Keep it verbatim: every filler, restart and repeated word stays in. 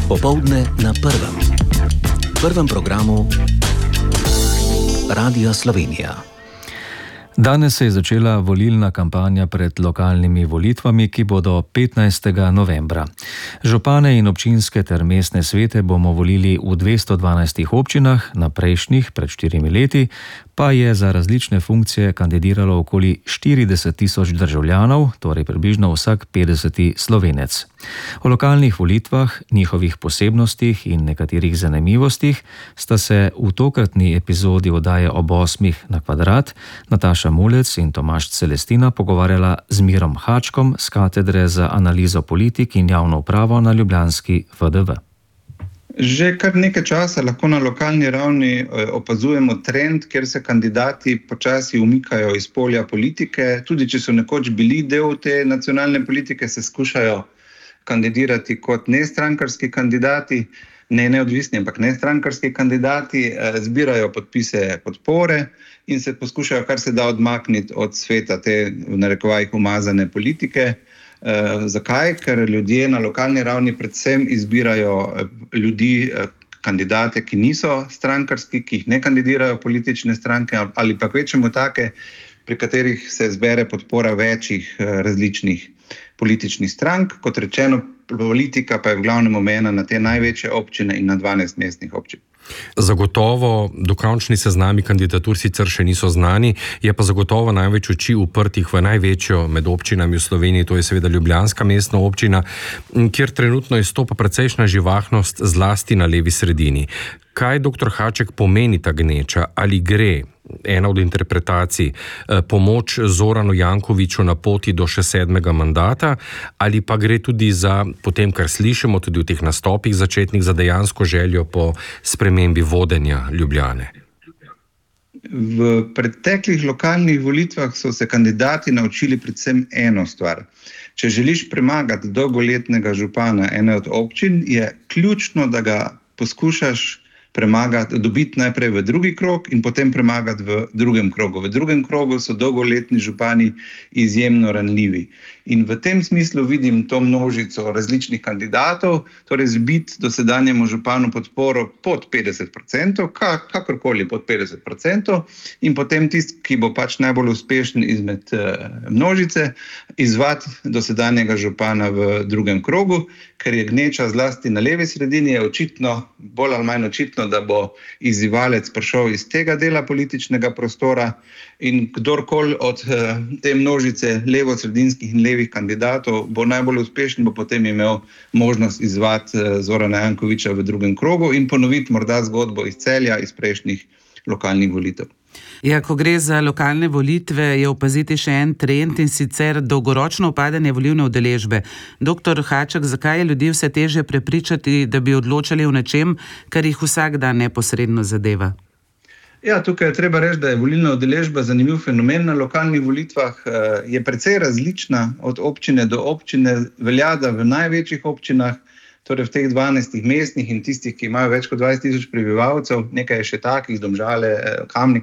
Popoldne na prvem. Prvem programu Radia Slovenija. Danes se je začela volilna kampanja pred lokalnimi volitvami, ki bodo petnajstega novembra. Župane in občinske ter mestne svete bomo volili v dvesto dvanajstih občinah, na prejšnjih, pred štirimi leti, pa je za različne funkcije kandidiralo okoli štirideset tisoč državljanov, torej približno vsak petdeseti Slovenec. O lokalnih volitvah, njihovih posebnostih in nekaterih zanimivostih sta se v tokratni epizodi oddaje ob osmih na kvadrat Nataša Mulec in Tomaž Celestina pogovarjala z Mirom Hačkom z katedre za analizo politik in javno upravo na ljubljanski F D V. Že kar nekaj časa lahko na lokalni ravni opazujemo trend, kjer se kandidati počasi umikajo iz polja politike. Tudi če so nekoč bili del te nacionalne politike, se skušajo kandidirati kot nestrankarski kandidati, ne neodvisni, ampak nestrankarski kandidati, zbirajo podpise podpore in se poskušajo kar se da odmakniti od sveta te, v narekovajih, umazane politike. Uh, zakaj? Ker ljudje na lokalni ravni predvsem izbirajo ljudi, kandidate, ki niso strankarski, ki jih ne kandidirajo politične stranke ali pa kvečjemu take, pri katerih se zbere podpora večjih različnih političnih strank. Kot rečeno, politika pa je v glavnem omejena na te največje občine in na dvanajst mestnih občin. Zagotovo dokončni seznami kandidatur sicer še niso znani, je pa zagotovo največ oči uprtih v največjo med občinami v Sloveniji, to je seveda ljubljanska mestna občina, kjer trenutno izstopa precejšnja živahnost zlasti na levi sredini. Kaj, doktor Haček, pomeni ta gneča? Ali gre, ena od interpretacij, pomoč Zoranu Jankoviću na poti do še sedmega mandata, ali pa gre tudi za, potem kar slišimo tudi v teh nastopih začetnih, za dejansko željo po spremembi vodenja Ljubljane? V preteklih lokalnih volitvah so se kandidati naučili predvsem eno stvar. Če želiš premagati dolgoletnega župana ene od občin, je ključno, da ga poskušaš premagati, dobiti najprej v drugi krog in potem premagati v drugem krogu. V drugem krogu so dolgoletni župani izjemno ranljivi. In v tem smislu vidim to množico različnih kandidatov, torej zbiti dosedanjemu županu podporo pod petdeset procentov, kakorkoli pod petdeset procentov, in potem tisti, ki bo pač najbolj uspešen izmed množice, izvati dosedanjega župana v drugem krogu, ker je gneča zlasti na levi sredini, je očitno, bolj ali manj očitno, da bo izzivalec prišel iz tega dela političnega prostora in kdorkoli od te množice levosredinskih in levih kandidatov bo najbolj uspešen, bo potem imel možnost izvati Zorana Jankovića v drugem krogu in ponoviti morda zgodbo iz Celja, iz prejšnjih lokalnih volitev. Ja, ko gre za lokalne volitve, je opaziti še en trend, in sicer dolgoročno upadanje volilne udeležbe. Doktor Haček, zakaj je ljudi vse težje prepričati, da bi odločali o nečem, kar jih vsak dan neposredno zadeva? Ja, tukaj je treba reči, da je volilna udeležba zanimiv fenomen na lokalnih volitvah, je precej različna od občine do občine, velja, da v največjih občinah, torej v teh dvanajstih mestnih in tistih, ki imajo več kot dvajset tisoč prebivalcev, nekaj je še takih, Domžale, Kamnik,